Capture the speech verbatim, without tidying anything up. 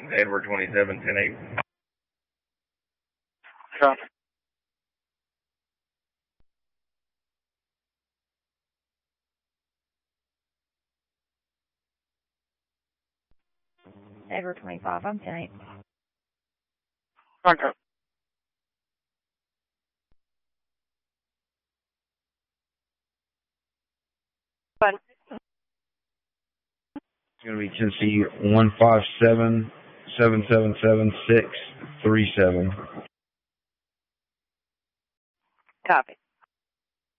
Edward twenty-seven, ten eight. Copy. Edward twenty-five, I'm ten eight. Okay. Fine. It's going to be Tennessee one five seven, seven seven seven, six three seven. Copy.